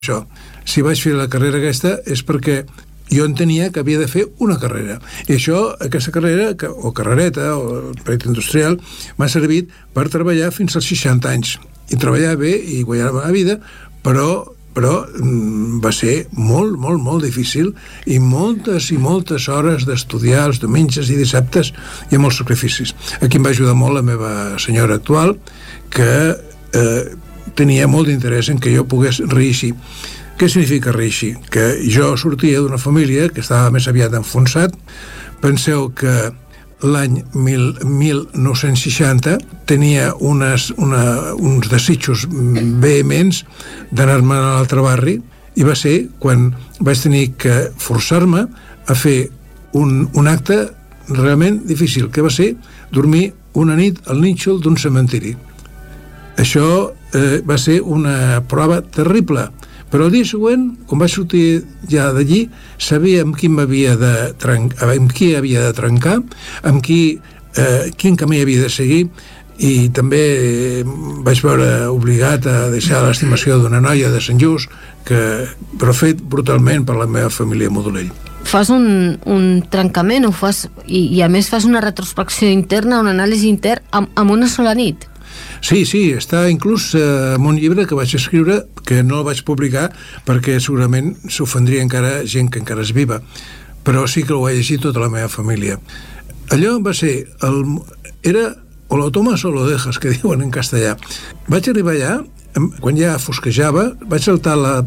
això. Si vaig fer la carrera aquesta és perquè jo entenia que havia de fer una carrera. I això, aquesta carrera, o carrereta, o perit industrial, m'ha servit per treballar fins als 60 anys. I treballar bé i guanyar la vida, però va ser molt, molt, molt difícil i moltes hores d'estudiar els diumenges i dissabtes i amb molts sacrificis. Aquí em va ajudar molt la meva senyora actual, que tenia molt d'interès en que jo pogués reeixir. Què significa reeixir? Que jo sortia d'una família que estava més aviat enfonsat. Penseu que l'any 1960 tenia uns desitjos vehements d'anar-me a l'altre barri, i va ser quan vaig tenir que forçar-me a fer un acte realment difícil, que va ser dormir una nit al nínxol d'un cementiri. Això va ser una prova terrible, però el dia següent, quan vaig sortir ja d'allí, sabia amb qui havia de trencar, amb quin camí havia de seguir, i també vaig veure obligat a deixar l'estimació d'una noia de Sant Just, però fet brutalment per la meva família Modolell. Fas un trencament i a més fas una retrospecció interna, una anàlisi intern amb una sola nit. Sí, està inclús en un llibre que vaig escriure, que no el vaig publicar perquè segurament s'ofendria encara gent que encara és viva, però sí que ho ha llegit tota la meva família. Allò va ser era o lo tomas o lo dejas, que diuen en castellà. Vaig arribar allà, quan ja fosquejava, vaig saltar la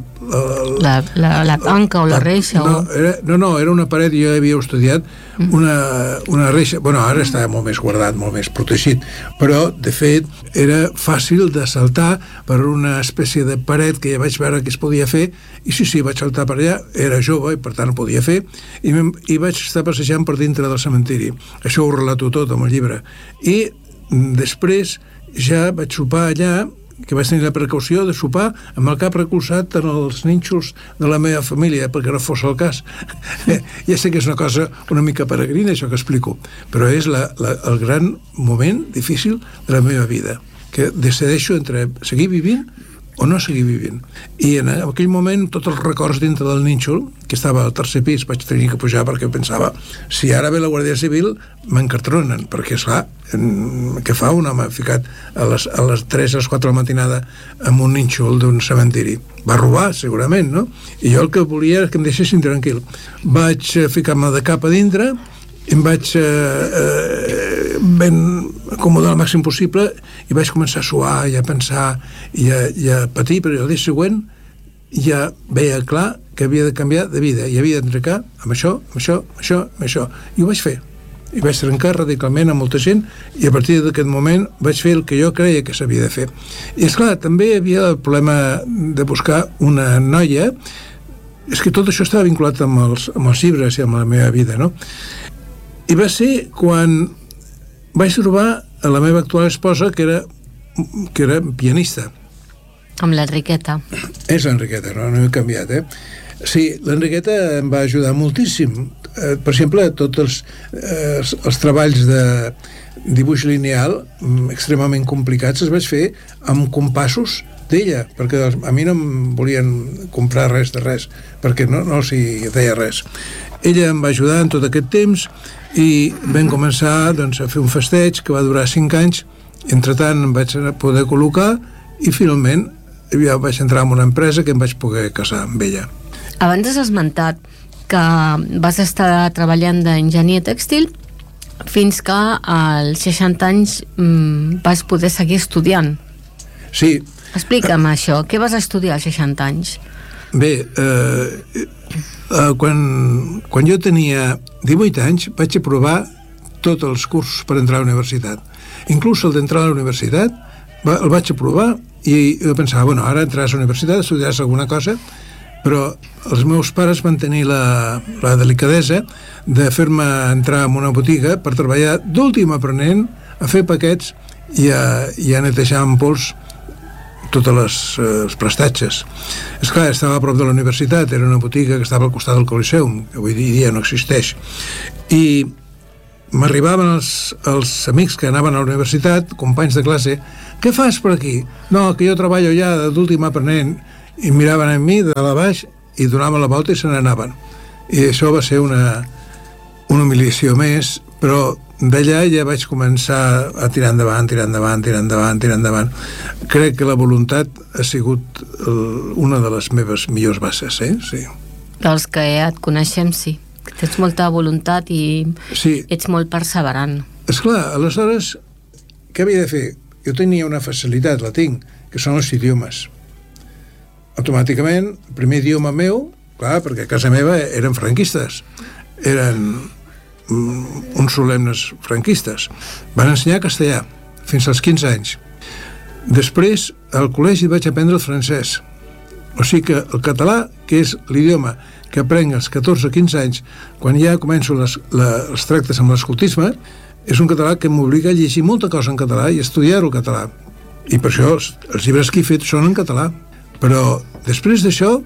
tanca o la reixa. No, era una paret. Jo havia estudiat una reixa. Bueno, ara està molt més guardat, molt més protegit, però de fet era fàcil de saltar per una espècie de paret que ja vaig veure que es podia fer, i sí, vaig saltar per allà. Era jove i per tant ho podia fer, i vaig estar passejant per dintre del cementiri. Això ho relato tot en el llibre. I després ja vaig sopar allà, que vaig tenir la precaució de sopar amb el cap recolzat en els nínxols de la meva família, perquè no fos el cas. Ja sé que és una cosa una mica peregrina, això que explico, però és el gran moment difícil de la meva vida, que decideixo entre seguir vivint o no seguir vivint. I en aquell moment tots els records dintre del nínxol, que estava al tercer pis, vaig tenir que pujar perquè pensava, si ara ve la Guàrdia Civil m'encartronen, perquè esclar, què fa un home ficat a les 3 a les 4 de la matinada en un nínxol d'un cementiri? Va robar, segurament, no? I jo el que volia era que em deixessin tranquil. Vaig ficar-me de cap a dintre, em vaig ben acomodar el màxim possible i vaig començar a suar i a pensar i a patir, però el dia següent ja veia clar que havia de canviar de vida i havia de trencar amb això. I ho vaig fer. I vaig trencar radicalment amb molta gent, i a partir d'aquest moment vaig fer el que jo creia que s'havia de fer. I esclar, també hi havia el problema de buscar una noia. És que tot això estava vinculat amb els llibres i amb la meva vida, no? I va ser quan vaig trobar a la meva actual esposa, que era pianista. Amb l'Enriqueta. És l'Enriqueta, no he canviat, Sí, l'Enriqueta em va ajudar moltíssim. Per exemple, tots els treballs de dibuix lineal extremament complicats els vaig fer amb compassos d'ella, perquè a mi no em volien comprar res de res, perquè no els hi deia res. Ella em va ajudar en tot aquest temps i vam començar a fer un festeig que va durar 5 anys. Entretant em vaig poder col·locar i finalment ja vaig entrar en una empresa que em vaig poder casar amb ella. Abans has esmentat que vas estar treballant d'enginyer tèxtil fins que als 60 anys vas poder seguir estudiant. Sí. Explica'm això, què vas estudiar als 60 anys? Bé, quan jo tenia 18 anys vaig aprovar tots els cursos per entrar a la universitat. Inclús el d'entrar a la universitat el vaig aprovar i jo pensava, bueno, ara entraràs a la universitat, estudiaràs alguna cosa, però els meus pares van tenir la delicadesa de fer-me entrar en una botiga per treballar d'últim aprenent a fer paquets i a netejar amb pols totes les prestatges. Esclar, estava a prop de la universitat, era una botiga que estava al costat del Coliseum, que avui dia no existeix. I m'arribaven els amics que anaven a la universitat, companys de classe, què fas per aquí? No, que jo treballo ja d'últim aprenent. i miraven a mi de dalt a baix i donaven la volta i se n'anaven. I això va ser una humiliació més, però d'allà ja vaig començar a tirar endavant. Crec que la voluntat ha sigut una de les meves millors bases, sí. Dels que et coneixem, sí. Tens molta voluntat i ets molt perseverant. Esclar, aleshores, què havia de fer? Jo tenia una facilitat, la tinc, que són els idiomes. Automàticament, el primer idioma meu, clar, perquè a casa meva eren franquistes, eren uns solemnes franquistes. Van ensenyar castellà fins als 15 anys. Després, al col·legi vaig aprendre el francès. O sigui que el català, que és l'idioma que aprenc als 14-15 anys, quan ja començo els tractes amb l'escoltisme, és un català que m'obliga a llegir molta cosa en català i estudiar el català. I per això els llibres que he fet són en català. Però després d'això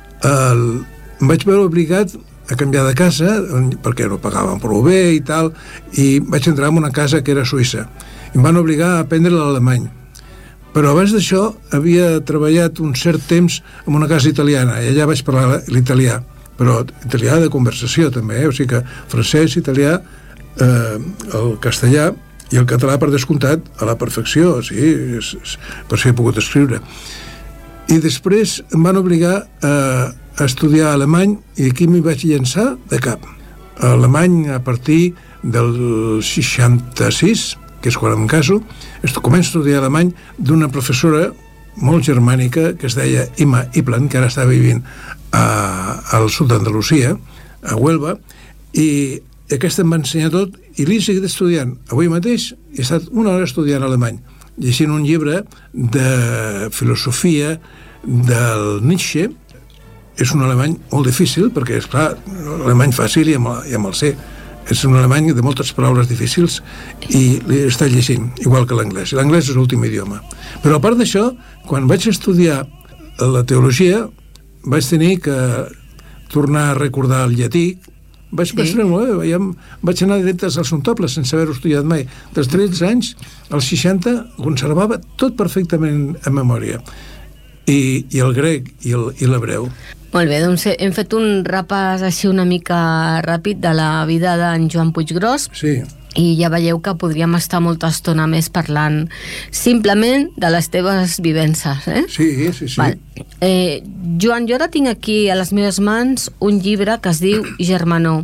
em vaig veure obligat a canviar de casa perquè no pagaven prou bé i tal, i vaig entrar en una casa que era suïssa. Em van obligar a aprendre l'alemany. Però abans d'això havia treballat un cert temps en una casa italiana i allà vaig parlar l'italià, però italià de conversació també, o sigui que francès, italià, el castellà i el català per descomptat a la perfecció, sí, per si he pogut escriure. I després em van obligar a estudiar alemany i aquí m'hi vaig llançar de cap. Alemany a partir del 66, que és quan em caso, començo a estudiar alemany d'una professora molt germànica que es deia Ima Iplan, que ara està vivint al sud d'Andalusia, a Huelva, i aquesta em va ensenyar tot i l'he seguit estudiant. Avui mateix he estat una hora estudiant alemany, llegint un llibre de filosofia del Nietzsche. És un alemany molt difícil perquè, esclar, l'alemany fàcil i amb el C. És un alemany de moltes paraules difícils i l'he estat llegint, igual que l'anglès. L'anglès és l'últim idioma. Però a part d'això, quan vaig estudiar la teologia, vaig tenir que tornar a recordar el llatí. Vaig anar directe als centoples sense haver-ho estudiat mai. Dels 13 anys als 60 conservava tot perfectament en memòria. I el grec i l'hebreu. Molt bé, doncs hem fet un repàs així una mica ràpid de la vida d'en Joan Puiggròs. Sí. I ja veieu que podríem estar molta estona més parlant simplement de les teves vivències, eh? Sí. Val. Joan, jo ara tinc aquí a les meves mans un llibre que es diu Germanor,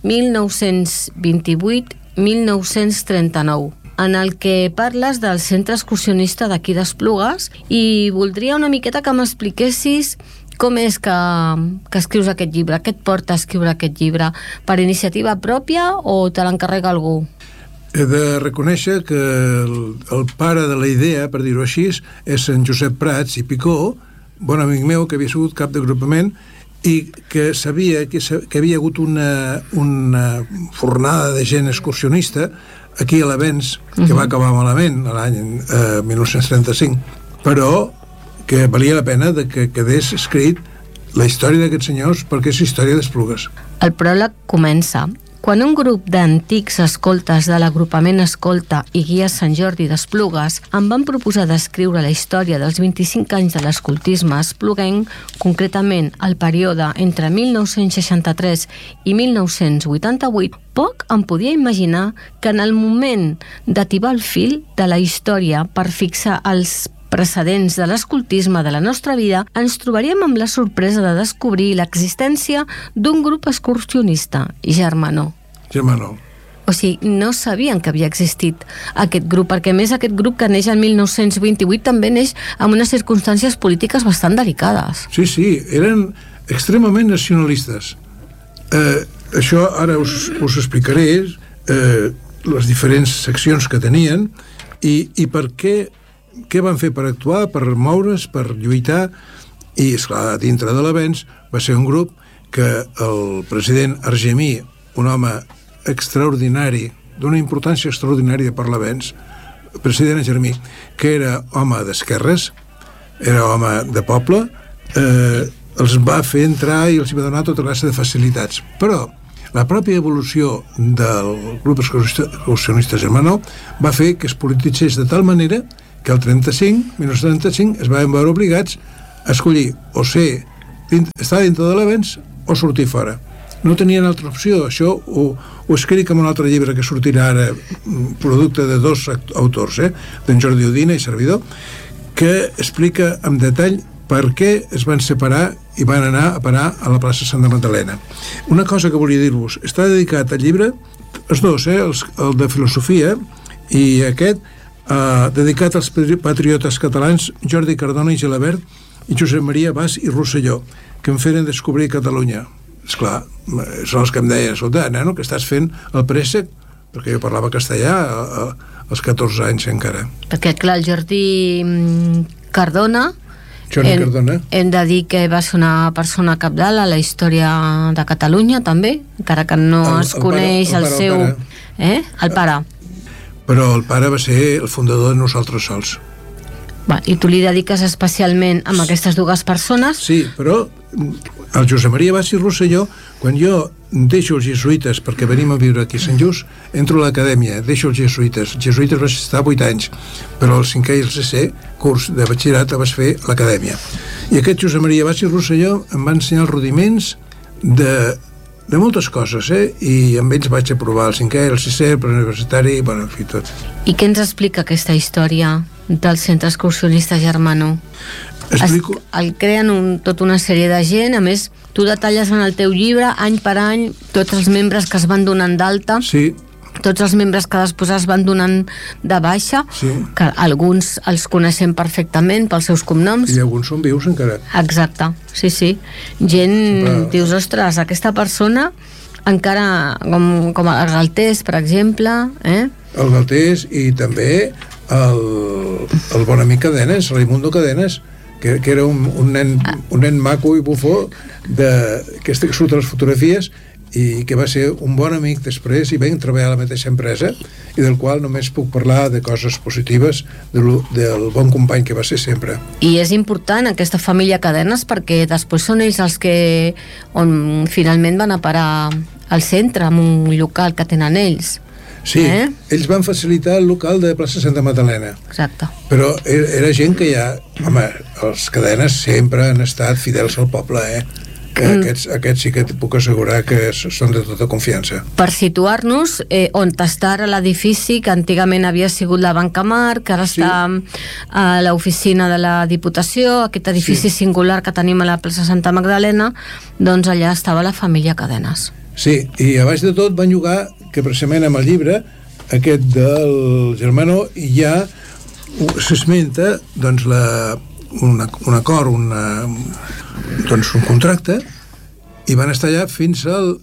1928-1939, en el que parles del centre excursionista d'aquí d'Esplugues, i voldria una miqueta que m'expliquessis com és que escrius aquest llibre. Què et porta a escriure aquest llibre? Per iniciativa pròpia o te l'encarrega algú? He de reconèixer que el pare de la idea, per dir-ho així, és en Josep Prats i Picó, bon amic meu que havia sigut cap d'agrupament i que sabia que havia hagut una fornada de gent excursionista aquí a l'Avenç, que va acabar malament l'any 1935, però que valia la pena que quedés escrit la història d'aquests senyors, perquè és història d'Esplugues. El pròleg comença: quan un grup d'antics escoltes de l'agrupament Escolta i Guies Sant Jordi d'Esplugues em van proposar d'escriure la història dels 25 anys de l'escoltisme espluguenc, concretament el període entre 1963 i 1988, poc em podia imaginar que en el moment d'atibar el fil de la història per fixar els precedents de l'escoltisme de la nostra vida, ens trobaríem amb la sorpresa de descobrir l'existència d'un grup excursionista, Germanor. O sigui, no sabien que havia existit aquest grup, perquè a més aquest grup que neix en 1928 també neix en unes circumstàncies polítiques bastant delicades. Sí, eren extremament nacionalistes. Això ara us explicaré, les diferents seccions que tenien i per què van fer per actuar, per moure's, per lluitar. I, esclar, dintre de l'Avenç va ser un grup que el president Argemí, un home extraordinari, d'una importància extraordinària per l'Avenç, el president Argemí, que era home d'esquerres, era home de poble, els va fer entrar i els va donar tota classe de facilitats. Però la pròpia evolució del grup excursionista Germanor va fer que es polititzés de tal manera que el 1935 es van veure obligats escollir o estar dintre de l'Evans o sortir fora. No tenien altra opció. Això ho escric en un altre llibre que sortirà ara, producte de dos autors, d'en Jordi Udina i servidor, que explica amb detall per què es van separar i van anar a parar a la plaça Santa Magdalena. Una cosa que volia dir-vos, està dedicat al llibre, els dos, el de filosofia i aquest, dedicat als patriotes catalans Jordi Cardona i Gelabert i Josep Maria Bas i Rosselló, que em feren descobrir Catalunya. Esclar, són els que em deien, escolta, nano, que estàs fent el préssec, perquè jo parlava castellà als 14 anys encara. Perquè, clar, el Jordi Cardona, hem de dir que va ser una persona cabdal a la història de Catalunya, també, encara que no es coneix el seu... El pare. Però el pare va ser el fundador de Nosaltres Sols. I tu li dediques especialment amb aquestes dues persones? Sí, però el Josep Maria Bas i Rosselló, quan jo deixo els jesuïtes perquè venim a viure aquí a Sant Just, entro a l'acadèmia, deixo els jesuïtes. Els jesuïtes vas estar 8 anys, però el 5è i el 6è curs de batxillerat el vas fer a l'acadèmia. I aquest Josep Maria Bas i Rosselló em va ensenyar els rudiments de moltes coses, i amb ells vaig aprovar el 5è, el 6è, el preuniversitari, en fi, tot. I què ens explica aquesta història del Centre Excursionista Germano? El creen tota una sèrie de gent, a més, tu detalles en el teu llibre, any per any, tots els membres que es van donant d'alta, sí, tots els membres que després es van donant de baixa, sí, que alguns els coneixem perfectament pels seus cognoms. I alguns són vius encara. Exacte, sí. Gent, dius, ostres, aquesta persona encara, com el Galtés, per exemple, El Galtés i també el bon amic Cadenes, Raimundo Cadenes, que era un nen maco i bufó que surt a les fotografies i que va ser un bon amic després i vam treballar a la mateixa empresa i del qual només puc parlar de coses positives del bon company que va ser sempre. I és important aquesta família Cadenes perquè després són ells els que on finalment van a parar al centre, en un local que tenen ells. Sí, ells van facilitar el local de plaça Santa Magdalena. Exacte. Però era gent que ja... Home, els Cadenes sempre han estat fidels al poble, que aquests sí que et puc assegurar que són de tota confiança. Per situar-nos, on està ara l'edifici que antigament havia sigut la Banca Mar, que ara està a l'oficina de la Diputació, aquest edifici singular que tenim a la plaça Santa Magdalena, doncs allà estava la família Cadenes. Sí, i a baix de tot van llogar, que precisament amb el llibre aquest del Germano ja s'esmenta doncs un acord, doncs un contracte, i van estar allà fins al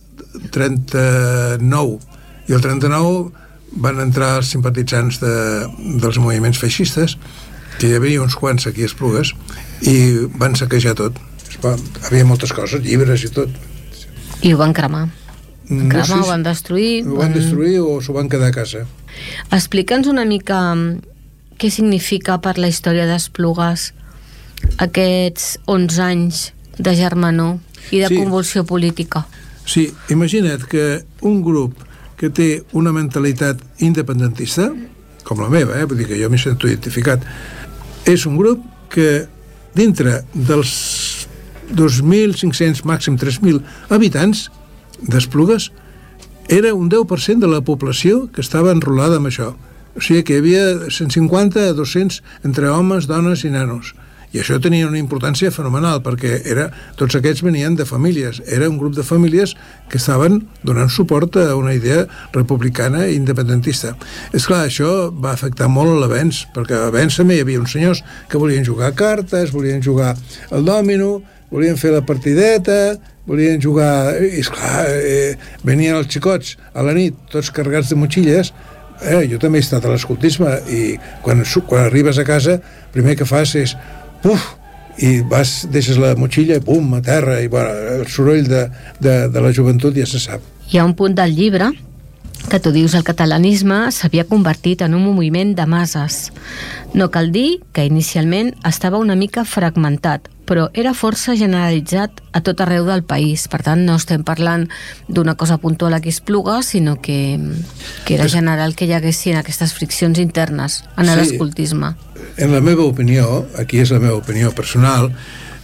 39, i el 39 van entrar els simpatitzants dels moviments feixistes, que hi havia uns quants aquí a Esplugues, i van saquejar tot. Havia moltes coses, llibres i tot. I ho van cremar. Ho van destruir. Ho van destruir o s'ho van quedar a casa. Explica'ns una mica què significa per la història d'Esplugues aquests 11 anys de Germanor i de convulsió política. Sí, imagina't que un grup que té una mentalitat independentista, com la meva, vull dir que jo m'hi sento identificat, és un grup que dintre dels 2.500, màxim 3.000 habitants d'Esplugues era un 10% de la població que estava enrolada amb això. O sigui que hi havia 150 a 200 entre homes, dones i nanos. I això tenia una importància fenomenal perquè tots aquests venien de famílies. Era un grup de famílies que estaven donant suport a una idea republicana i independentista. És clar, això va afectar molt a l'Avenç, perquè a l'Avenç també hi havia uns senyors que volien jugar a cartes, volien jugar al dòmino, volien fer la partideta, volien jugar... I esclar, venien els xicots a la nit, tots carregats de motxilles. Jo també he estat a l'escoltisme i quan arribes a casa, primer que fas és puf, i deixes la motxilla i pum, a terra, i el soroll de la joventut ja se sap. Hi ha un punt del llibre que tu dius el catalanisme s'havia convertit en un moviment de masses. No cal dir que inicialment estava una mica fragmentat, però era força generalitzat a tot arreu del país. Per tant, no estem parlant d'una cosa puntual aquí a Esplugues, sinó que era general que hi haguessin aquestes friccions internes en l'escoltisme. En la meva opinió, aquí és la meva opinió personal,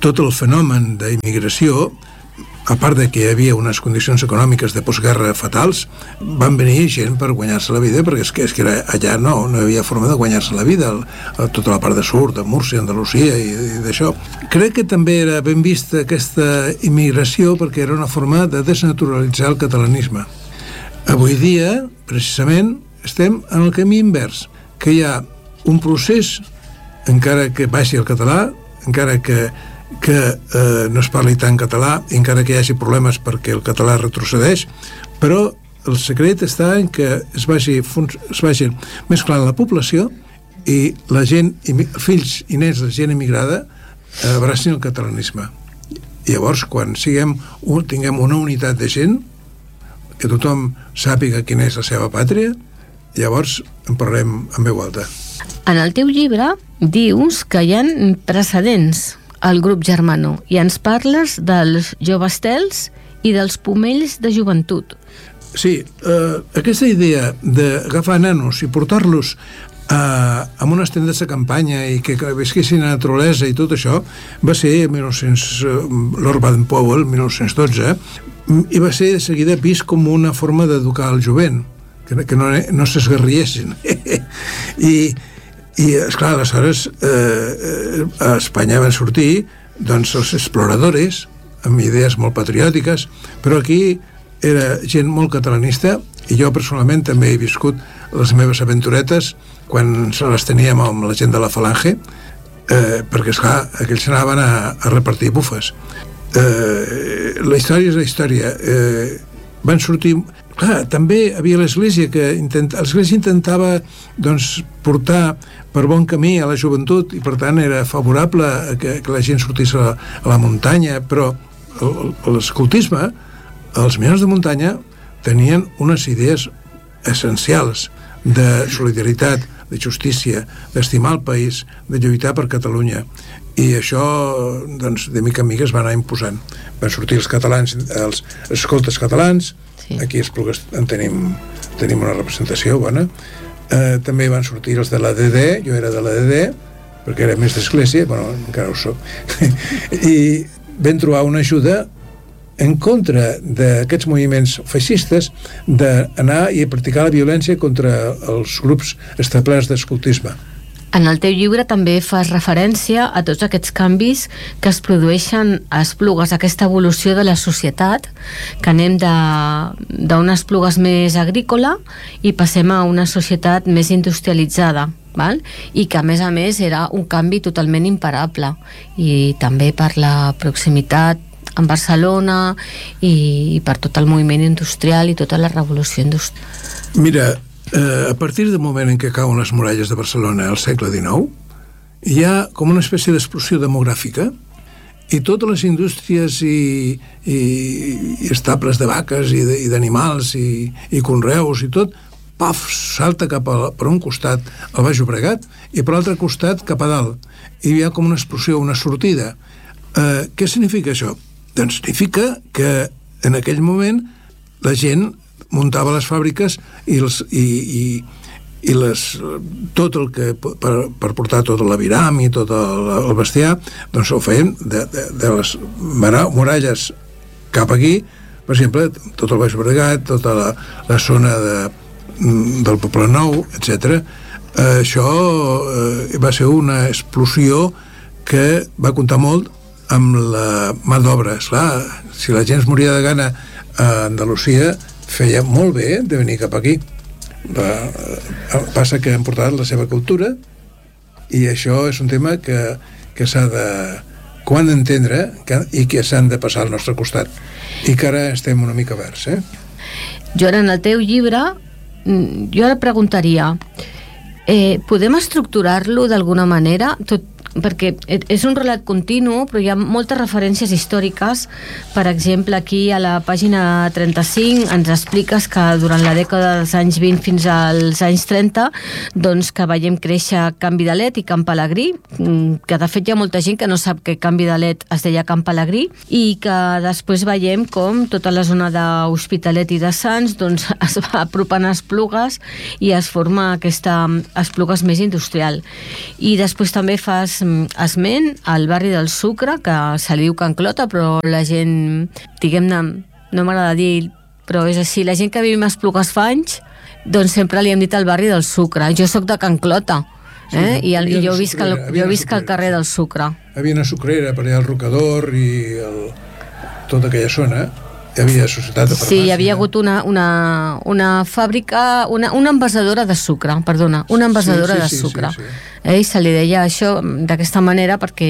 tot el fenomen d'immigració, a part de que hi havia unes condicions econòmiques de postguerra fatals, van venir gent per guanyar-se la vida, perquè és que allà no hi havia forma de guanyar-se la vida, a tota la part de sud, de Múrcia, Andalusia i d'això. Crec que també era ben vista aquesta immigració perquè era una forma de desnaturalitzar el catalanisme. Avui dia, precisament, estem en el camí invers, que hi ha un procés, encara que baixi el català, encara que no es parli tant català, encara que hi hagi problemes perquè el català retrocedeix, però el secret està en que es vagi mesclant la població i la gent, fills i nens de gent immigrada abracin el catalanisme. I llavors, quan tinguem una unitat de gent, que tothom sàpiga quina és la seva pàtria, llavors en parlem en veu alta. En el teu llibre dius que hi ha precedents al grup Germano i ens parles dels Jovestels i dels Pomells de Joventut. Sí, aquesta idea d'agafar nanos i portar-los amb unes tendes de campanya i que visquessin a la naturalesa i tot això va ser Lord Baden-Powell, 1912, i va ser de seguida vist com una forma d'educar el jovent, que no s'esgarriessin. I esclar, aleshores a Espanya van sortir doncs els exploradores amb idees molt patriòtiques, però aquí era gent molt catalanista i jo personalment també he viscut les meves aventuretes quan se les teníem amb la gent de la Falange, perquè esclar, aquells anaven a repartir bufes. La història és la història. Van sortir... Clar, també havia l'Església l'Església intentava doncs, portar per bon camí a la joventut i per tant era favorable a que la gent sortís a la muntanya, però l'escoltisme, els minyons de muntanya tenien unes idees essencials de solidaritat, de justícia, d'estimar el país, de lluitar per Catalunya, i això doncs, de mica en mica es va anar imposant. Van sortir els catalans, els escoltes catalans. Sí. Aquí a Esplugues en tenim una representació bona. També van sortir els de l'ADD, jo era de l'ADD perquè era més d'església, bueno, encara ho soc i vam trobar una ajuda en contra d'aquests moviments feixistes d'anar i practicar la violència contra els grups establerts d'escoltisme. En el teu llibre també fas referència a tots aquests canvis que es produeixen a Esplugues, aquesta evolució de la societat, que anem d'una Esplugues més agrícola i passem a una societat més industrialitzada, val? I que a més era un canvi totalment imparable, i també per la proximitat amb Barcelona i per tot el moviment industrial i tota la revolució industrial. Mira, a partir del moment en què cauen les muralles de Barcelona al segle XIX, hi ha com una espècie d'explosió demogràfica i totes les indústries i estables de vaques i d'animals i conreus i tot, paf, salta per un costat al Baix Llobregat i per l'altre costat cap a dalt. I hi ha com una explosió, una sortida. Què significa això? Doncs significa que en aquell moment la gent muntava les fàbriques i tot el que per portar tot l'aviram i tot el bestiar, doncs ho feien de les muralles cap aquí, per exemple, tot el Baix Llobregat, tota la zona del Poblenou, etc. Això va ser una explosió que va comptar molt amb la mà d'obra. Esclar, si la gent es moria de gana a Andalusia, feia molt bé de venir cap aquí. Passa que han portat la seva cultura i això és un tema que s'ha de entendre i que s'han de passar al nostre costat i que ara estem una mica verds. Joan, en el teu llibre jo ara preguntaria, podem estructurar-lo d'alguna manera? Perquè és un relat continu, però hi ha moltes referències històriques. Per exemple, aquí a la pàgina 35 ens expliques que durant la dècada dels anys 20 fins als anys 30 doncs que veiem créixer Can Vidalet i Can Pelegrí, que de fet hi ha molta gent que no sap que Can Vidalet es deia Can Pelegrí, i que després veiem com tota la zona d'Hospitalet i de Sants doncs es va apropant a Esplugues i es forma aquesta Esplugues més industrial. I després també fas esment al barri del Sucre, que se li diu Can Clota, però la gent, diguem-ne, no m'agrada dir, però és així, la gent que vivim a Esplugues fa anys, doncs sempre li hem dit al barri del Sucre. Jo sóc de Can Clota, i jo visc al carrer del Sucre. Hi havia una sucrera per allà al Rocador i tota aquella zona. Hi havia societat de farmàcia. Sí, hi havia hagut una fàbrica, una envasadora de sucre, perdona, una envasadora de sucre. I se li deia això d'aquesta manera perquè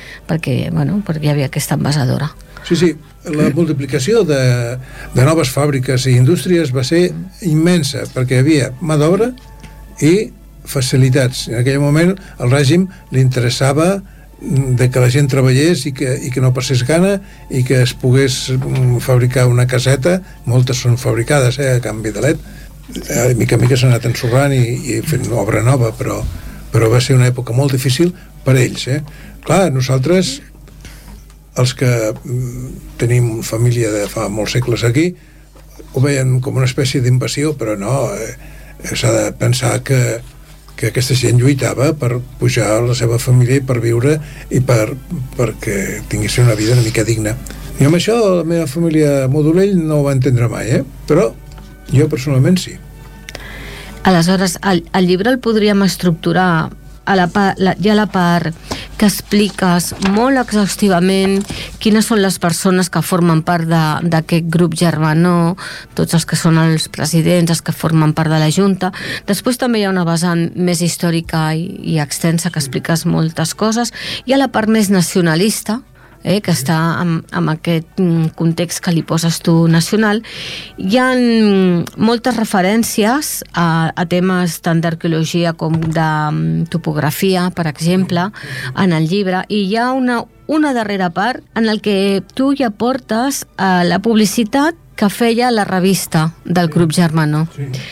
hi havia aquesta envasadora. Sí, la multiplicació de noves fàbriques i indústries va ser immensa, perquè hi havia mà d'obra i facilitats. En aquell moment el règim li interessava de que la gent treballés i que no passés gana i que es pogués fabricar una caseta. Moltes són fabricades a canvi de led, mica en mica s'ha anat ensorrant i fent obra nova, però va ser una època molt difícil per ells. Clar, nosaltres, els que tenim família de fa molts segles aquí, ho veien com una espècie d'invasió, però no, s'ha de pensar que aquesta gent lluitava per pujar a la seva família i per viure i perquè tinguessin una vida una mica digna. I amb això la meva família Modolell no ho va entendre mai, però jo personalment sí. Aleshores, el llibre el podríem estructurar a la part que expliques molt exhaustivament quines són les persones que formen part d'aquest grup Germanó, tots els que són els presidents, els que formen part de la Junta. Després també hi ha una vessant més històrica i extensa que expliques moltes coses. Hi ha la part més nacionalista, que està en aquest context que li poses tu nacional. Hi ha moltes referències a temes tant d'arqueologia com de topografia, per exemple, en el llibre, i hi ha una darrera part en el que tu ja portes la publicitat que feia la revista del grup Germanó.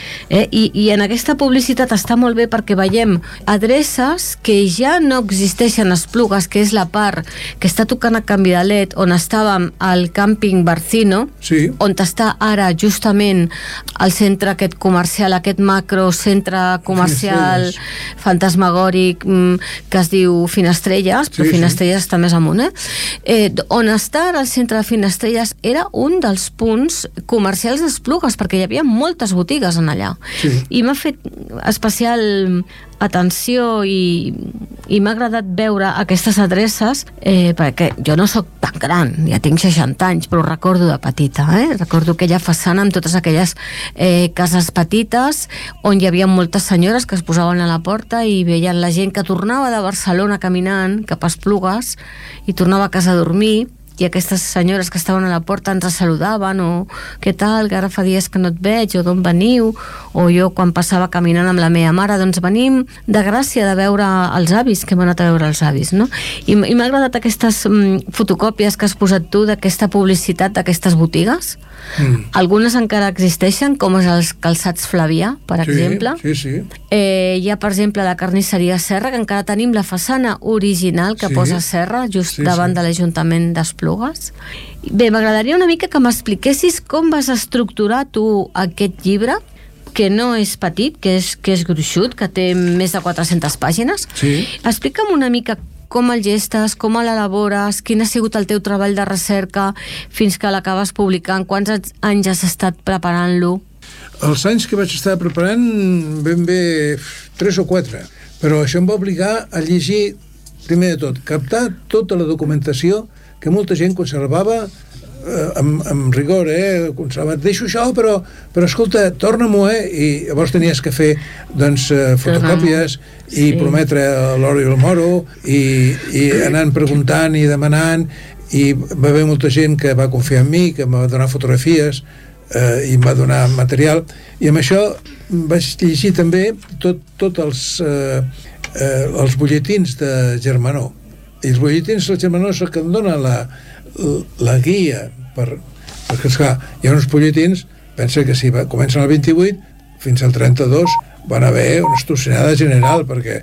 I en aquesta publicitat està molt bé perquè veiem adreces que ja no existeixen a Esplugues, que és la part que està tocant a Canvi de Led, on estàvem al càmping Barcino, on està ara justament el centre aquest comercial, aquest macro centre comercial fantasmagòric que es diu Finestrelles, però Finestrelles està més amunt, on està ara el centre de Finestrelles era un dels punts comercials d'Esplugues, perquè hi havia moltes botigues en allà. I m'ha fet especial atenció i m'ha agradat veure aquestes adreces, perquè jo no sóc tan gran, ja tinc 60 anys, però ho recordo de petita, recordo aquella façana amb totes aquelles cases petites on hi havia moltes senyores que es posaven a la porta i veien la gent que tornava de Barcelona caminant cap a Esplugues i tornava a casa a dormir, i aquestes senyores que estaven a la porta ens saludaven, o què tal, que ara fa dies que no et veig, o d'on veniu, o jo quan passava caminant amb la meva mare, doncs venim de Gràcia de veure els avis, que hem anat a veure els avis, no? I m'ha agradat aquestes fotocòpies que has posat tu d'aquesta publicitat d'aquestes botigues. Algunes encara existeixen, com els calçats Flavià, per exemple. Hi ha, per exemple, la carnisseria Serra, que encara tenim la façana original que posa Serra, just davant de l'Ajuntament d'Esplugues. Bé, m'agradaria una mica que m'expliquessis com vas estructurar tu aquest llibre, que no és petit, que és gruixut, que té més de 400 pàgines. Explica'm una mica com el gestes, com l'elabores, quin ha sigut el teu treball de recerca fins que l'acabes publicant, quants anys has estat preparant-lo? Els anys que vaig estar preparant ben bé 3 o 4, però això em va obligar a llegir, primer de tot, captar tota la documentació que molta gent conservava amb rigor, conservat, deixo això, però escolta, torna-m'ho, i llavors tenies que fer fotocòpies i prometre l'oro i el moro i anant preguntant i demanant, i va haver molta gent que va confiar en mi, que em va donar fotografies i em va donar material, i amb això vaig llegir també tots els butlletins de Germanó. I els butlletins del Germanó és el que em dona la guia, perquè esclar, hi ha uns butlletins, pensa que si comencen al 28 fins al 32 van haver una estossinada general, perquè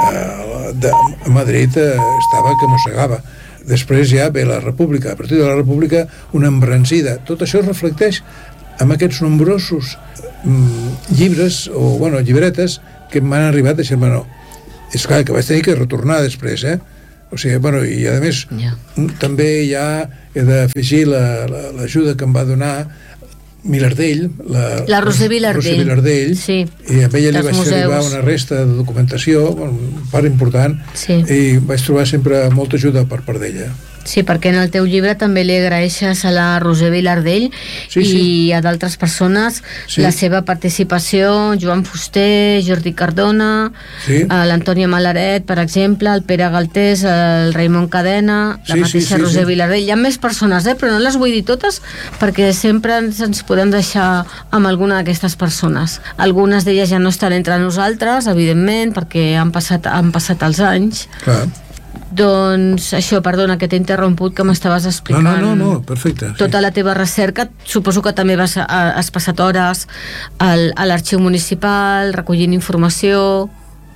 a Madrid estava que mossegava. Després ja ve la República, a partir de la República una embranzida. Tot això es reflecteix en aquests nombrosos llibres o llibretes que m'han arribat de Germanó. És clar que vaig tenir que retornar després, o sigui, bueno, i a més també ja he d'afegir l'ajuda que em va donar Vilardell, la Roser Vilardell, sí, i amb ella li vaig fer arribar una resta de documentació, un part important, i vaig trobar sempre molta ajuda per part d'ella. Sí, perquè en el teu llibre també li agraeixes a la Roser Vilardell i a d'altres persones la seva participació, Joan Fuster, Jordi Cardona, l'Antònia Malaret, per exemple, el Pere Galtés, el Raimon Cadena, la mateixa Roser Vilardell. Hi ha més persones, però no les vull dir totes perquè sempre ens podem deixar amb alguna d'aquestes persones. Algunes d'elles ja no estan entre nosaltres, evidentment, perquè han passat els anys. Clar. Doncs això, perdona, que t'he interromput, que m'estaves explicant. No, perfecte. Tota la teva recerca, suposo que també has passat hores a l'arxiu municipal, recollint informació...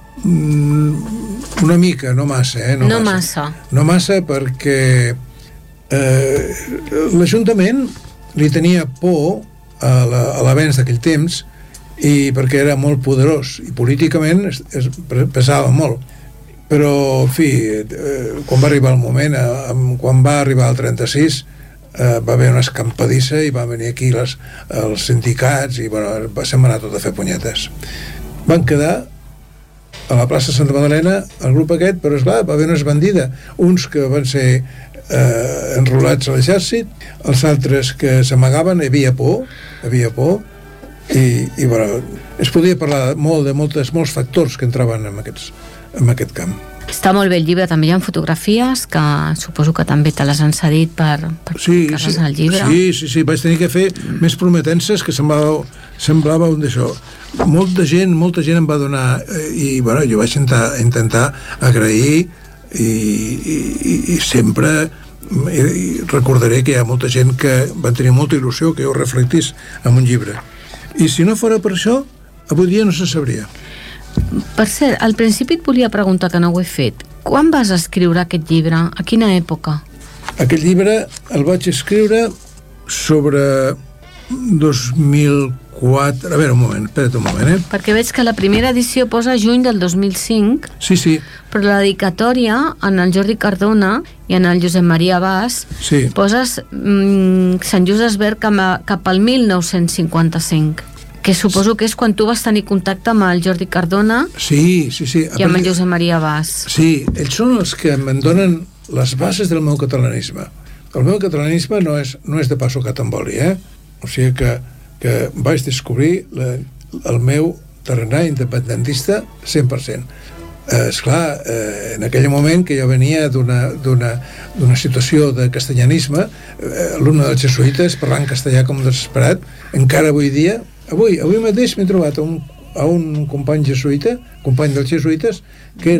Una mica, no massa, No massa. No massa perquè l'Ajuntament li tenia por a l'avenç d'aquell temps i perquè era molt poderós i políticament pesava molt. Però, en fi, quan va arribar el moment, quan va arribar el 36, va haver una escampadissa i van venir aquí els sindicats i, bueno, se'm va anar tot a fer punyetes. Van quedar a la plaça Santa Magdalena el grup aquest, però, esclar, va haver una esbandida. Uns que van ser enrolats a l'exèrcit, els altres que s'amagaven, hi havia por, i bueno, es podia parlar molt de molts factors que entraven en aquest camp. Està molt bé el llibre, també hi ha fotografies que suposo que també te les han cedit per posar-les al llibre. Sí, vaig tenir que fer més prometences que semblava un d'això. Molta gent em va donar i bueno, jo vaig intentar agrair i sempre recordaré que hi ha molta gent que van tenir molta il·lusió que jo reflectís en un llibre. I si no fora per això, avui dia no se sabria. Per cert, al principi et volia preguntar, que no ho he fet. Quan vas escriure aquest llibre? A quina època? Aquest llibre el vaig escriure sobre 2004... A veure, espera't un moment, Perquè veig que la primera edició posa juny del 2005. Sí. Però la dedicatòria, en el Jordi Cardona i en el Josep Maria Bas, poses Sant Just Desvern cap al 1955. Que suposo que és quan tu vas tenir contacte amb el Jordi Cardona i amb el Josep Maria Bas. Sí, ells són els que em donen les bases del meu catalanisme. El meu catalanisme no és de passo catamboli, O sigui que vaig descobrir el meu tarannà independentista 100%. Esclar, en aquell moment que jo venia d'una situació de castellanisme, alumne dels jesuïtes, parlant castellà com desesperat, encara avui dia, avui mateix m'he trobat a un company jesuïta, company dels jesuïtes, que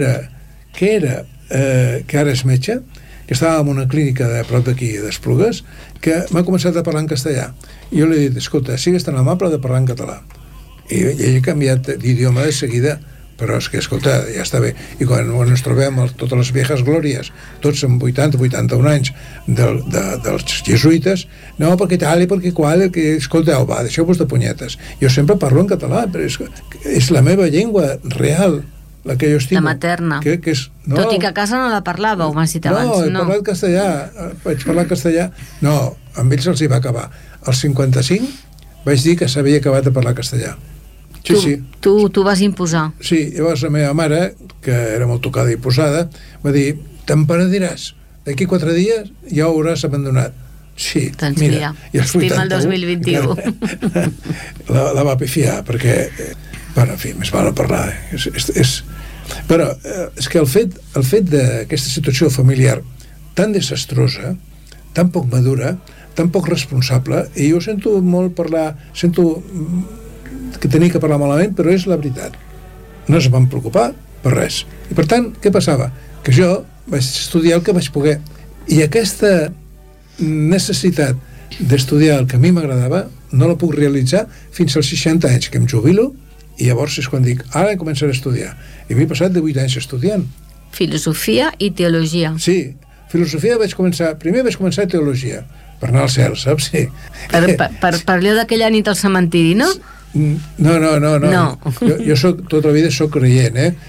ara és metge, que estava en una clínica de prop d'aquí, d'Esplugues, que m'ha començat a parlar en castellà. I jo li he dit, escolta, sigues tan amable de parlar en català. I ell ha canviat d'idioma de seguida, però és que, escolta, ja està bé. I quan ens trobem totes les viejas glòries, tots amb 80-81 anys dels jesuïtes, no, perquè tal i perquè qual, escolteu, va, deixeu-vos de punyetes. Jo sempre parlo en català, però és la meva llengua real, la que jo estimo. La materna. Tot i que a casa no la parlàveu, m'has dit abans. No, he parlat castellà, vaig parlar castellà. No, amb ells els hi va acabar. Als 55 vaig dir que s'havia acabat de parlar castellà. Sí. Tu vas imposar. Sí, llavors la meva mare, que era molt tocada i posada, va dir, te'n penediràs, d'aquí 4 dies ja ho hauràs abandonat. Sí, doncs mira, estima el 2021. La va pifiar, perquè, bueno, en fi, més val a parlar. Però és que el fet d'aquesta situació familiar tan desastrosa, tan poc madura, tan poc responsable, i jo sento molt parlar, sento que tenia que parlar malament, però és la veritat. No es van preocupar per res. I per tant, què passava? Que jo vaig estudiar el que vaig poder. I aquesta necessitat d'estudiar el que a mi m'agradava no la puc realitzar fins als 60 anys, que em jubilo, i llavors és quan dic, ara començaré a estudiar. I m'he passat de 8 anys estudiant. Filosofia i teologia. Sí, filosofia primer vaig començar teologia, per anar al cel, saps? Sí. Per allò d'aquella nit al cementiri, no? No. Jo tota la vida soc creient,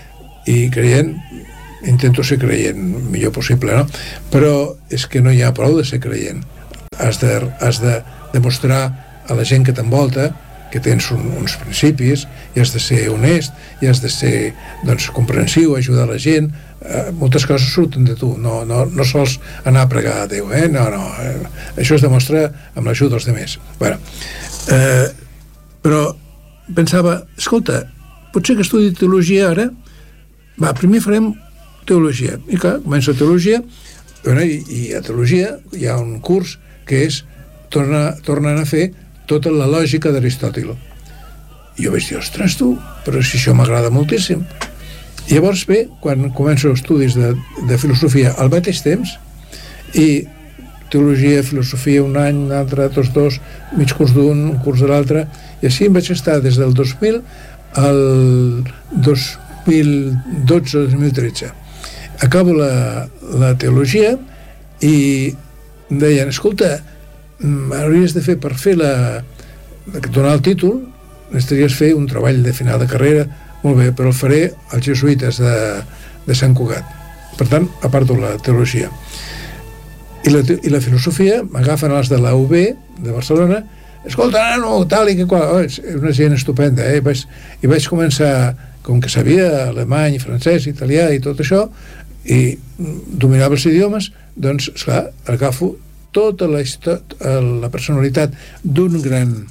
i creient, intento ser creient millor possible, no? Però és que no hi ha prou de ser creient. Has de demostrar a la gent que t'envolta que tens uns principis, i has de ser honest, i has de ser, doncs, comprensiu, ajudar la gent. Moltes coses surten de tu, no sols anar a pregar a Déu, això es demostra amb l'ajuda dels altres. Bueno, però pensava, escolta, potser que estudi teologia ara, primer farem teologia, i clar, comença teologia, i a teologia hi ha un curs que és tornant a fer tota la lògica d'Aristòtil. I jo vaig dir, ostres, tu, però si això m'agrada moltíssim. I llavors, bé, quan començo estudis de filosofia al mateix temps, i teologia, filosofia un any, un altre, dos, mig curs d'un, un curs de l'altre, i així em vaig estar des del 2000 al 2012-2013. Acabo la teologia i em deien, escolta, hauries de fer, per fer donar el títol, necessitaries fer un treball de final de carrera. Molt bé, però el faré als jesuïtes de Sant Cugat. Per tant, aparto la teologia. I la filosofia m'agafen els de la UB de Barcelona. Escolta, nano, tal i que qual. És una gent estupenda, I vaig començar, com que sabia alemany, francès, italià i tot això, i dominava els idiomes, doncs, esclar, agafo tota la personalitat d'un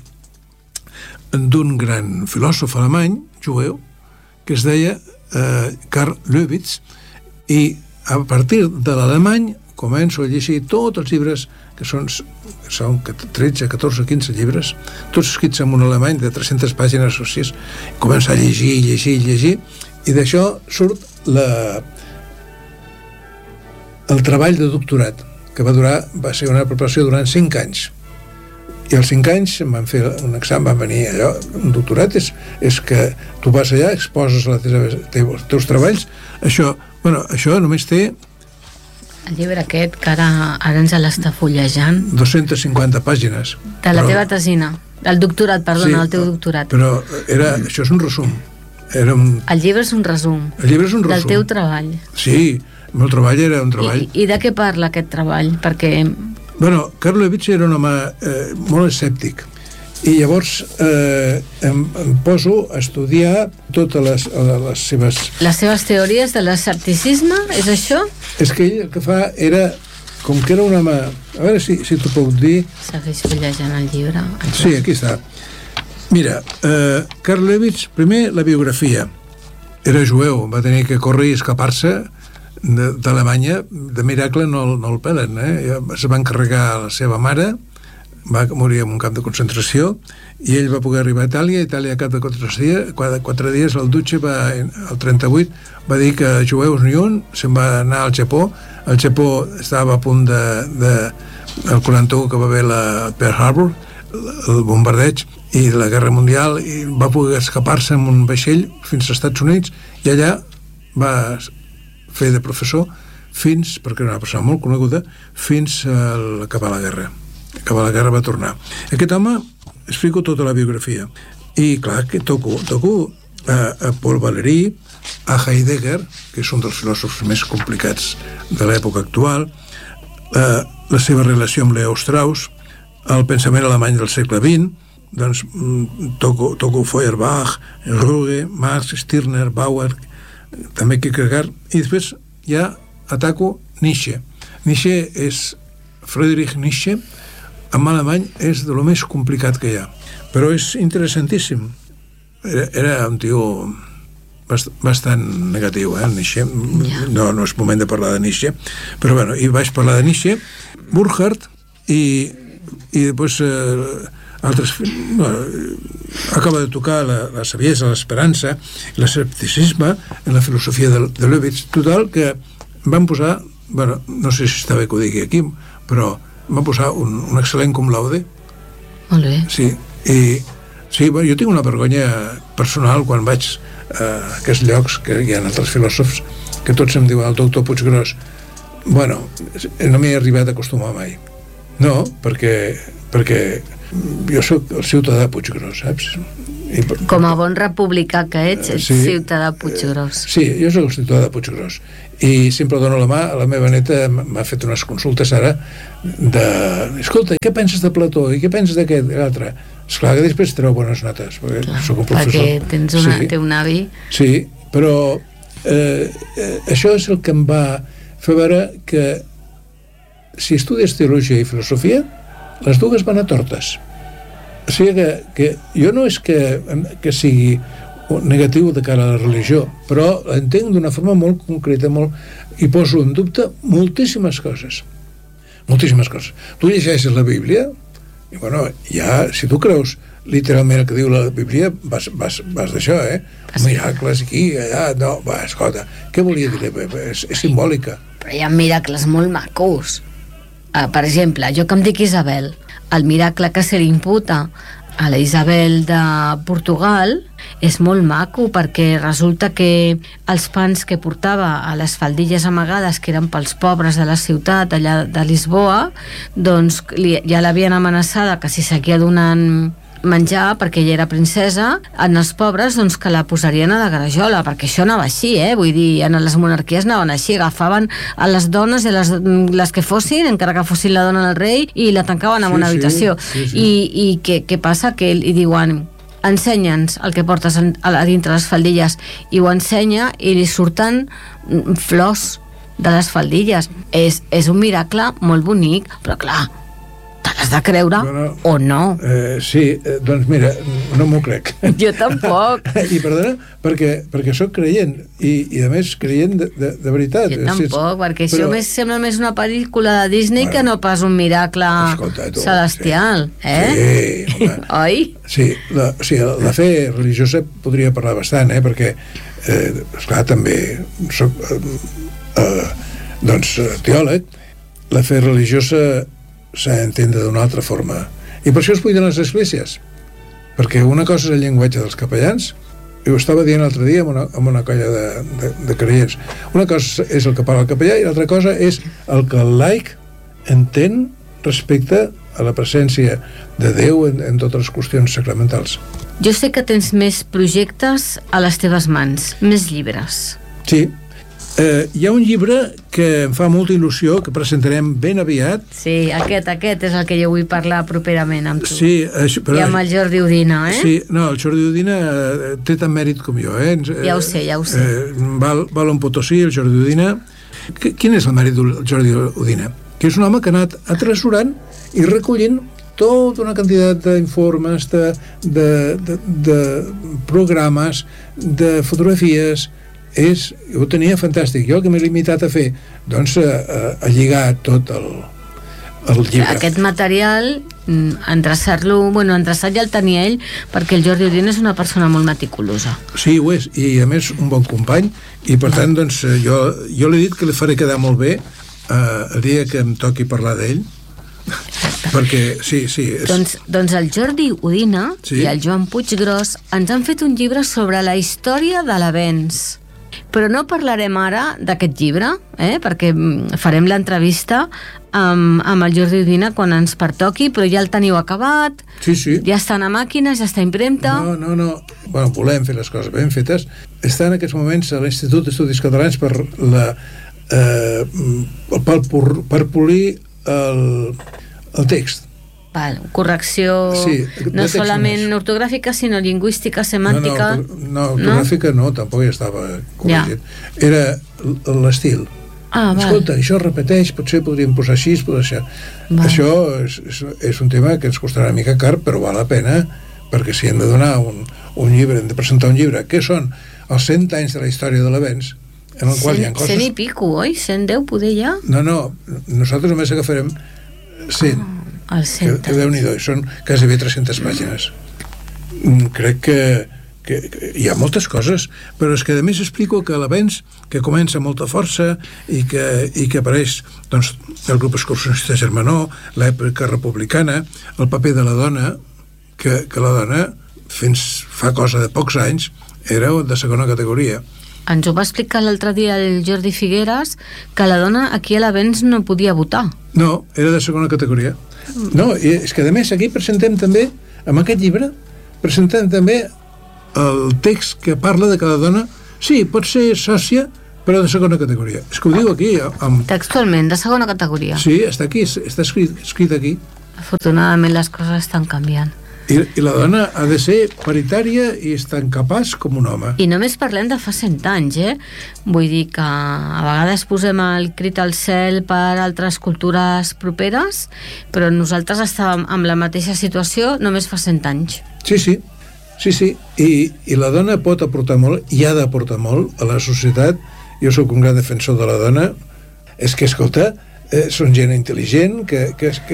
gran filòsof alemany, jueu, que es deia Karl Löwitz, i a partir de l'alemany començo a llegir tots els llibres, que són 13, 14, 15 llibres, tots escrits en un alemany de 300 pàgines o 6, començo a llegir, i d'això surt el treball de doctorat, que va ser una preparació durant 5 anys. I als 5 anys em van fer un examen, van venir allò, un doctorat és que tu vas allà, exposes els teus treballs, això només té... El llibre aquest, que ara ens l'està fullejant... 250 pàgines. De la teva tesina, del doctorat, perdona, el teu doctorat. Però això és un resum. El llibre és un resum. El llibre és un resum. Del teu treball. Sí, el meu treball era un treball... I de què parla aquest treball? Perquè... Bueno, Karl Löwitz era un home molt escèptic, i llavors em poso a estudiar totes les seves... Les seves teories de l'escepticisme, és això? És que ell el que fa era, com que era un home... A veure si t'ho puc dir... Segueix fullejant el llibre. Sí, aquí està. Mira, Karl Löwitz, primer la biografia. Era jueu, va tenir que córrer i escapar-se d'Alemanya, de miracle no el pelen, es va encarregar la seva mare, va morir en un camp de concentració, i ell va poder arribar a Itàlia a cap de 4 dies el Duce el 38 va dir que jueus ni un, se'n va anar al Japó. El Japó estava a punt el 41 que va haver la Pearl Harbor, el bombardeig i la Guerra Mundial, i va poder escapar-se amb un vaixell fins als Estats Units, i allà va fer de professor perquè era una persona molt coneguda, fins a acabar la guerra. Acabar la guerra va tornar. Aquest home, explico tota la biografia. I clar, que toco a Paul Valéry, a Heidegger, que és un dels filòsofs més complicats de l'època actual, la seva relació amb Leo Strauss, el pensament alemany del segle XX, doncs toco Feuerbach, Ruge, Marx, Stirner, Bauer, també Kierkegaard, i després ja ataco Nietzsche. Friedrich Nietzsche, en alemany és de lo més complicat que hi ha, però és interessantíssim. Era un tio bastant negatiu, Nietzsche. No és moment de parlar de Nietzsche, però bueno, i vaig parlar de Nietzsche, Burkhardt, i després altres... acaba de tocar la saviesa, l'esperança, l'escepticisme en la filosofia de Löwitz. Total, que van posar, bueno, no sé si està bé que ho digui aquí, però van posar un excel·lent cum laude. Molt bé. Sí, jo tinc una vergonya personal quan vaig a aquests llocs que hi ha altres filòsofs que tots em diuen el doctor Puiggròs. Bueno, no m'he arribat a acostumar mai. No, perquè jo sóc el ciutadà de Puiggròs, saps? Com a bon republicà que ets ciutadà de Puiggròs. Sí, jo sóc el ciutadà de Puiggròs i sempre dono la mà. A la meva neta m'ha fet unes consultes ara escolta, què penses de Plató i què penses d'aquest i l'altre? Esclar que després treu bones notes perquè soc un professor. Perquè té un avi. Sí, però això és el que em va fer veure que si estudies teologia i filosofia, les dues van a tortes. O sigui que jo no és que sigui negatiu de cara a la religió, però l'entenc d'una forma molt concreta, i poso en dubte moltíssimes coses. Moltíssimes coses. Tu llegeixes la Bíblia i, bueno, ja, si tu creus literalment el que diu la Bíblia, vas d'això, miracles aquí, allà, no, va, escolta, què volia dir? És simbòlica. Però hi ha miracles molt macos. Per exemple, jo que em dic Isabel, el miracle que se li imputa a la Isabel de Portugal és molt maco, perquè resulta que els pans que portava a les faldilles amagades, que eren pels pobres de la ciutat allà de Lisboa, doncs ja l'havien amenaçada que si seguia donant menjar, perquè ella era princesa, en els pobres doncs que la posarien a la grajola, perquè això anava així, vull dir, en les monarquies anaven així, agafaven a les dones i les que fossin, encara que fossin la dona del rei, i la tancaven en una habitació. Sí. I què passa? Que li diuen, ensenya'ns el que portes a dintre les faldilles, i ho ensenya i li surten flors de les faldilles. És un miracle molt bonic, però clar, te l'has de creure o no? Sí, doncs mira, no m'ho crec. Jo tampoc. I perdona, perquè sóc creient i a més creient de veritat. Jo tampoc, perquè això sembla més una pel·lícula de Disney que no pas un miracle celestial. Sí, home. Oi? Sí, la fe religiosa podria parlar bastant, perquè esclar, també soc teòleg. La fe religiosa s'ha d'entendre d'una altra forma, i per això es buiden les esglésies, perquè una cosa és el llenguatge dels capellans, i ho estava dient l'altre dia amb una colla de creients. Una cosa és el que parla el capellà i l'altra cosa és el que el laic entén respecte a la presència de Déu en totes les qüestions sacramentals. Jo sé que tens més projectes a les teves mans, més llibres. Sí. Hi ha un llibre que em fa molta il·lusió, que presentarem ben aviat. Sí, aquest és el que jo vull parlar properament amb tu. Sí, i amb el Jordi Udina, Sí, no, el Jordi Udina té tant mèrit com jo, Ja ho sé. Val un Potosí, el Jordi Udina. Quin és el mèrit del Jordi Udina? Que és un home que ha anat atresorant i recollint tota una quantitat d'informes, de programes, de fotografies. Ho tenia fantàstic. Jo el que m'he limitat a fer, doncs a lligar tot el llibre. Aquest material, endreçat ja el tenia ell, perquè el Jordi Udina és una persona molt meticulosa. Sí, ho és, i a més un bon company, i per tant doncs jo li he dit que li faré quedar molt bé el dia que em toqui parlar d'ell, perquè sí. Doncs el Jordi Udina i el Joan Puiggròs ens han fet un llibre sobre la història de l'avenç. Però no parlarem ara d'aquest llibre, perquè farem l'entrevista amb el Jordi Udina quan ens pertoqui, però ja el teniu acabat, ja estan a màquines, ja està a impremta. No. Bueno, volem fer les coses ben fetes. Està en aquests moments a l'Institut d'Estudis Catalans per polir el text. Correcció no solament ortogràfica, sinó lingüística, semàntica. No, ortogràfica no, tampoc ja estava corregit. Era l'estil. Escolta, això es repeteix, potser podríem posar així, posar això. Això és un tema que ens costarà una mica car, però val la pena, perquè si hem de donar un llibre, hem de presentar un llibre, que són els 100 anys de la història de l'avenç, en el qual hi ha coses... 100 i pico, oi? 110 poder ja? No, nosaltres només agafarem 100. Que Déu-n'hi-do, són quasi bé 300 pàgines. Crec que hi ha moltes coses, però és que a més explico que l'avenç, que comença amb molta força i que apareix el grup excursionista germanó, l'època republicana, el paper de la dona, que la dona fins fa cosa de pocs anys era de segona categoria, Ens ho va explicar l'altre dia el Jordi Figueres, que la dona aquí a l'Avenç no podia votar. No, era de segona categoria. No, és que a més aquí presentem també, amb aquest llibre, presentem també el text que parla de que la dona, sí, pot ser sòcia, però de segona categoria. És que ho diu aquí. Textualment, de segona categoria. Sí, està aquí, està escrit aquí. Afortunadament les coses estan canviant. I la dona ha de ser paritària i és tan capaç com un home. I només parlem de fa 100 anys, Vull dir que a vegades posem el crit al cel per altres cultures properes, però nosaltres estàvem en la mateixa situació només fa 100 anys. Sí. I la dona pot aportar molt, i ha d'aportar molt a la societat. Jo sóc un gran defensor de la dona. És que, escolta, són gent intel·ligent que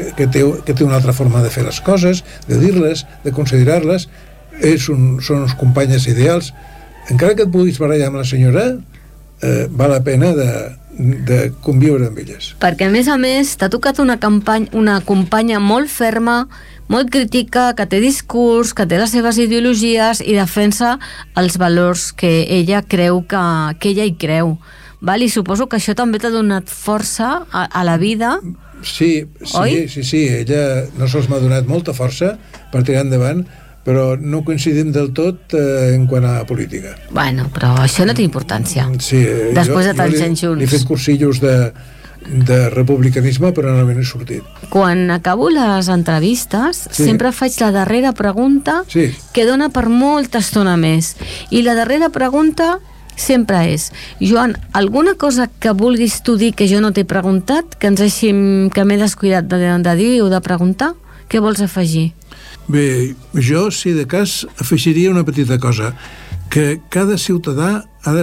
té una altra forma de fer les coses, de dir-les, de considerar-les, són uns companyes ideals. Encara que et puguis barallar amb la senyora, val la pena de conviure amb elles. Perquè a més t'ha tocat una companya molt ferma, molt crítica, que té discurs, que té les seves ideologies i defensa els valors que ella creu que ella hi creu. I suposo que això també t'ha donat força a la vida. Sí, ella no sols m'ha donat molta força per tirar endavant, però no coincidim del tot en quant a política. Bueno, però això no té importància. Sí, després de tants anys junts. He fet cursillos de republicanisme, però no m'he sortit. Quan acabo les entrevistes, sempre faig la darrera pregunta, que dona per molta estona més. I la darrera pregunta sempre és: Joan, alguna cosa que vulguis tu dir que jo no t'he preguntat, que m'he descuidat de dir o de preguntar? Què vols afegir? Bé, jo, si de cas, afegiria una petita cosa, que cada ciutadà ha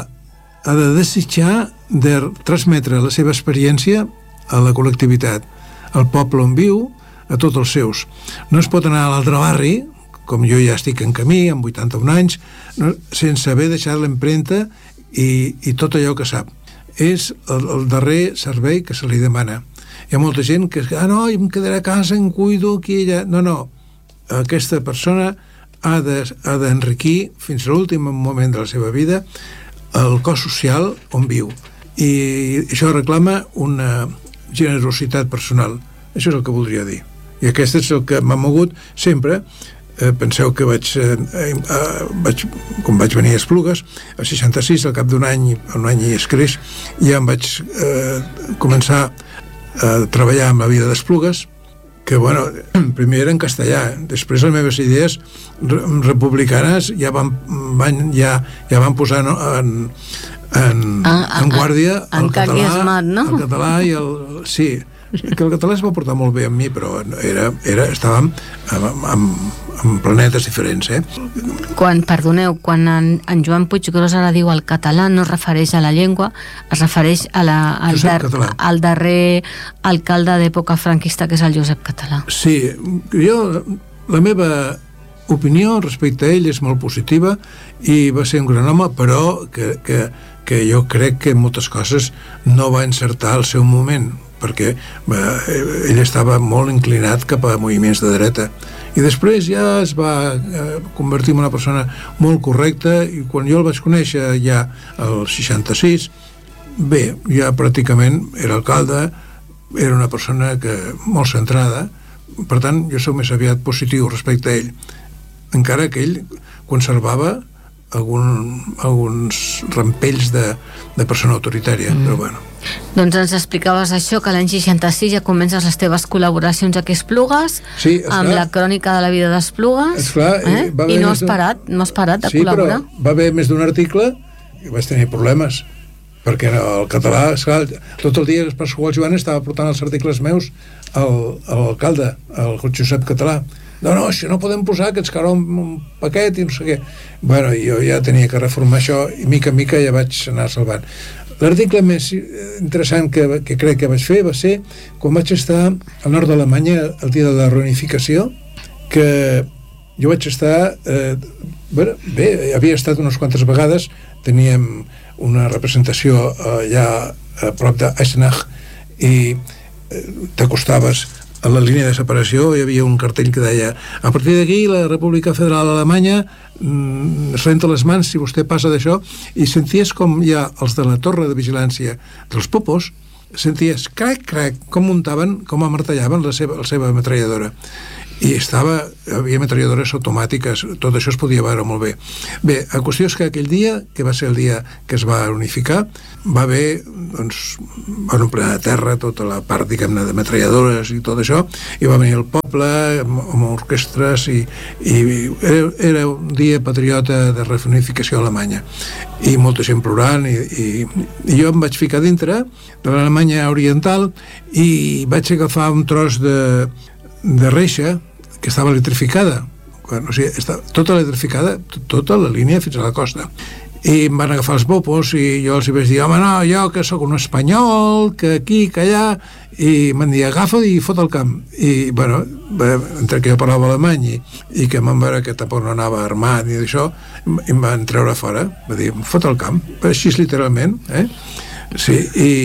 de desitjar de transmetre la seva experiència a la col·lectivitat, al poble on viu, a tots els seus. No es pot anar a l'altre barri, com jo ja estic en camí, amb 81 anys, sense haver deixat l'empremta i tot allò que sap. És el darrer servei que se li demana. Hi ha molta gent que no, em quedaré a casa, em cuido aquí i allà. No. Aquesta persona ha d'enriquir fins a l'últim moment de la seva vida el cos social on viu. I això reclama una generositat personal. Això és el que voldria dir. I aquest és el que m'ha mogut sempre. Penseu que quan vaig venir a Esplugues, al 66, al cap d'un any i escreix, ja em vaig començar a treballar amb la vida d'Esplugues, que, bueno, primer era en castellà, després les meves idees republicanes ja van posar en guàrdia el català i el... Sí, que el català es va portar molt bé amb mi, però estàvem en planetes diferents, Quan en Joan Puiggròs ara diu el català, no es refereix a la llengua, es refereix al darrer alcalde d'època franquista, que és el Josep Català. Sí, la meva opinió respecte a ell és molt positiva i va ser un gran home, però que jo crec que en moltes coses no va encertar al seu moment, perquè ell estava molt inclinat cap a moviments de dreta i després ja es va convertir en una persona molt correcta, i quan jo el vaig conèixer ja al 66, bé, ja pràcticament era alcalde, era una persona molt centrada, per tant jo soc més aviat positiu respecte a ell, encara que ell conservava alguns rampells de persona autoritària, però bueno. Doncs ens explicaves això, que l'any 66 ja comences les teves col·laboracions aquí a Esplugues, amb la crònica de la vida d'Esplugues, i no has parat de col·laborar. Sí, però va haver més d'un article i vaig tenir problemes, perquè el català, esclar, tot el dia el Pasqual Joan estava portant els articles meus a l'alcalde, al Josep Català. No, això no podem posar, que ens caurà un paquet i no sé què. Bueno, jo ja tenia que reformar això i mica en mica ja vaig anar salvant. L'article més interessant que crec que vaig fer va ser quan vaig estar al nord d'Alemanya el dia de la reunificació, que jo vaig estar bé, havia estat unes quantes vegades, teníem una representació allà a prop d'Eisenach i t'acostaves a la línia de separació hi havia un cartell que deia: a partir d'aquí la República Federal Alemanya es renta les mans si vostè passa d'això, i senties com ja els de la torre de vigilància dels Popos, senties crac, crac, com muntaven, com amartellaven la seva metralladora. I havia metralladores automàtiques, tot això es podia veure molt bé. Bé, la qüestió és que aquell dia, que va ser el dia que es va unificar, va haver, doncs, van omplir a terra tota la part, diguem-ne, de metralladores i tot això, i va venir el poble amb orquestres, i era un dia patriota de reunificació alemanya, i molta gent plorant, i jo em vaig ficar dintre de l'Alemanya oriental i vaig agafar un tros de reixa que estava electrificada, o sigui, tota electrificada, tota la línia fins a la costa, i em van agafar els Popos i jo els vaig dir: home, no, jo que sóc un espanyol, que aquí, que allà, i m'han dit: agafa't i fot el camp. I bueno, entre que jo parlava alemany i que em van veure que tampoc no anava armat ni d'això, em van treure fora, va dir: fot el camp, així literalment, sí.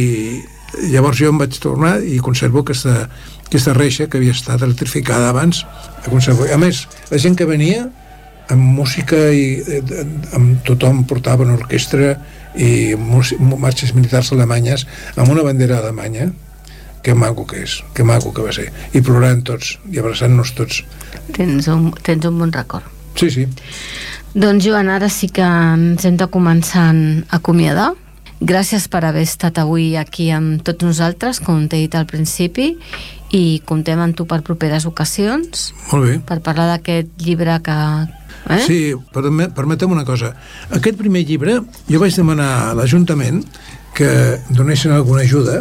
I llavors jo em vaig tornar i conservo aquesta reixa que havia estat electrificada abans, a més, la gent que venia amb música i amb tothom portava una orquestra i marxes militars alemanyes amb una bandera alemanya. Que maco que és, que maco que va ser, i plorant tots i abraçant-nos tots. Tens un bon record. Sí. Doncs Joan, ara sí que ens hem de començar a acomiadar. Gràcies per haver estat avui aquí amb tots nosaltres, com t'he dit al principi, i comptem amb tu per properes ocasions. Molt bé. Per parlar d'aquest llibre que... Sí, permetem una cosa. Aquest primer llibre jo vaig demanar a l'Ajuntament que donessin alguna ajuda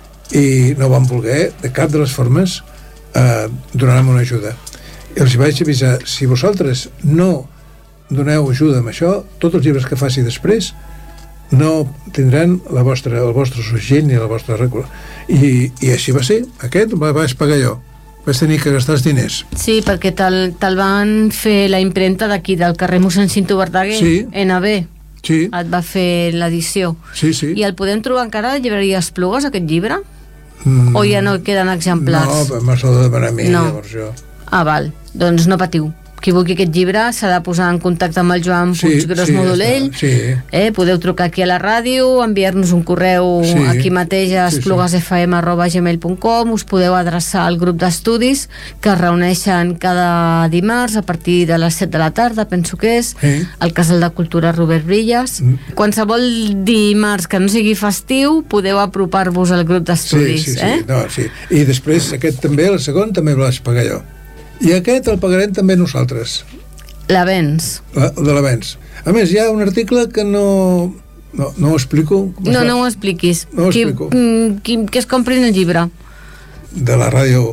i no van voler, de cap de les formes, donar-me una ajuda. I els vaig avisar: si vosaltres no doneu ajuda amb això, tots els llibres que faci després no tindran el vostre segell ni la vostra regla. I així va ser. Aquest vaig pagar jo. Vaig tenir que gastar els diners. Sí, perquè te'l van fer la impremta d'aquí, del carrer mossèn Cinto Verdaguer, sí. NB. Sí. Et va fer l'edició. Sí. I el podem trobar encara a la llibreria Esplugues, aquest llibre? O ja no queden exemplars? No, m'has de demanar a mi, no. Llavors jo. Ah, val. Doncs no patiu. Qui vulgui aquest llibre s'ha de posar en contacte amb el Joan Puiggròs Modolell. Podeu trucar aquí a la ràdio, enviar-nos un correu aquí mateix a esplugasfm@gmail.com. Us podeu adreçar al grup d'estudis que es reuneixen cada dimarts a partir de les 7 de la tarda, penso que és, al Casal de Cultura Robert Brillas. Qualsevol dimarts que no sigui festiu podeu apropar-vos al grup d'estudis. Sí. I després aquest també, el segon, també el vaig pagar jo. I aquest el pagarem també nosaltres. L'Avenç. De l'Avenç. A més, hi ha un article que no ho explico. No ho expliquis. No ho explico. Que es comprin el llibre. De la ràdio...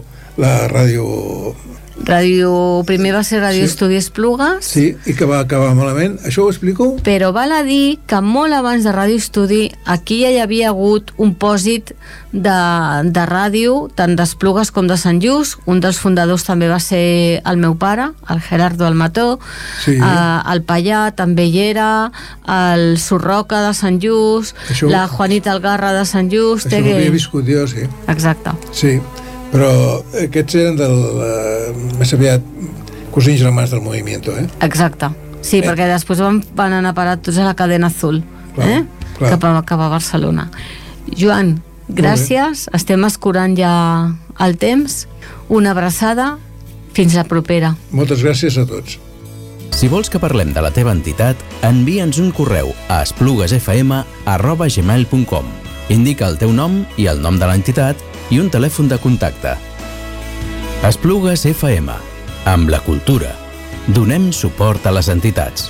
Primer va ser Ràdio Estudi Esplugues. Sí, i que va acabar malament. Això ho explico? Però val a dir que molt abans de Ràdio Estudi aquí ja hi havia hagut un pòsit de ràdio, tant d'Esplugues com de Sant Just. Un dels fundadors també va ser el meu pare, el Gerardo Almató. Sí. El Pallà també hi era, el Surroca de Sant Just, la Juanita Algarra de Sant Just. Això ho havia viscut jo, sí. Exacte. Sí. Però aquests eren més aviat cosins germans del movimiento, Exacte, sí, perquè després van anar a parar tots a la cadena Azul, clar. Cap a Barcelona. Joan, gràcies, estem escurant ja el temps, una abraçada, fins la propera. Moltes gràcies a tots. Si vols que parlem de la teva entitat, envia'ns un correu a espluguesfm@gmail.com. Indica el teu nom i el nom de l'entitat i un telèfon de contacte. Esplugues FM. Amb la cultura. Donem suport a les entitats.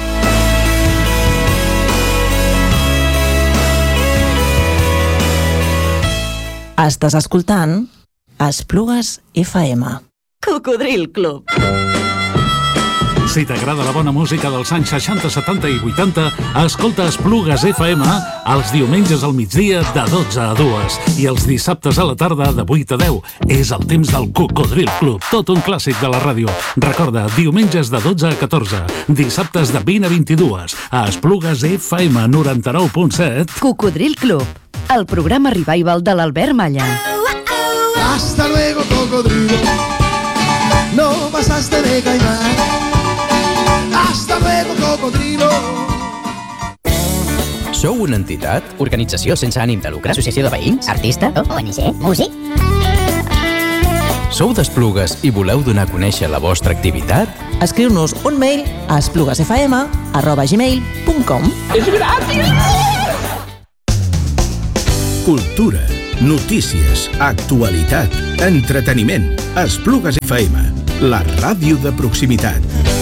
Estàs escoltant Esplugues FM. Cocodril Club. Si t'agrada la bona música dels anys 60, 70 i 80, escolta Esplugues FM els diumenges al migdia de 12 a 2 i els dissabtes a la tarda de 8 a 10. És el temps del Cocodril Club, tot un clàssic de la ràdio. Recorda, diumenges de 12 a 14, dissabtes de 20 a 22, a Esplugues FM 99.7. Cocodril Club, el programa revival de l'Albert Malla. Hasta luego, cocodrilo. No pasaste de caimán. Hasta luego, cocodrilo. Sou una entitat? Organització sense ànim de lucre? Associació de veïns? Artista? ONG? Músic? Sou d'Esplugues i voleu donar a conèixer la vostra activitat? Escriu-nos un mail a espluguesfm@gmail.com. És gratis! Cultura, notícies, actualitat, entreteniment. Esplugues FM, la ràdio de proximitat.